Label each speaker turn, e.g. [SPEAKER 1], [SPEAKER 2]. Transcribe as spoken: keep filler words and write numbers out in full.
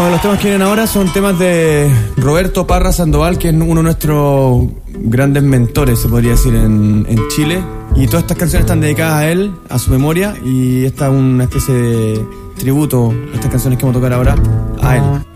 [SPEAKER 1] Bueno, los temas que vienen ahora son temas de Roberto Parra Sandoval, que es uno de nuestros grandes mentores, se podría decir, en, en Chile. Y todas estas canciones están dedicadas a él, a su memoria, y esta es una especie de tributo, estas canciones que vamos a tocar ahora, a él.